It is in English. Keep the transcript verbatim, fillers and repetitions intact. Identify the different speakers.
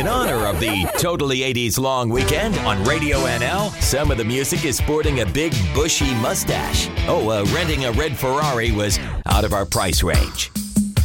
Speaker 1: In honor of the Totally eighties long weekend on Radio N L, some of the music is sporting a big bushy mustache. Oh, uh, renting a red Ferrari was out of our price range.